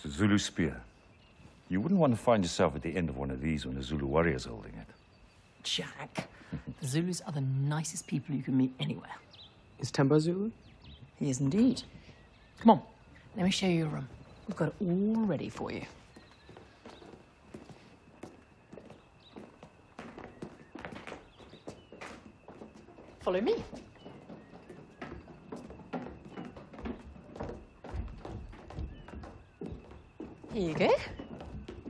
a Zulu spear. You wouldn't want to find yourself at the end of one of these when the Zulu warrior's holding it. Jack, the Zulus are the nicest people you can meet anywhere. Is Temba Zulu? He is indeed. Come on, let me show you your room. We've got it all ready for you. Follow me. Here you go.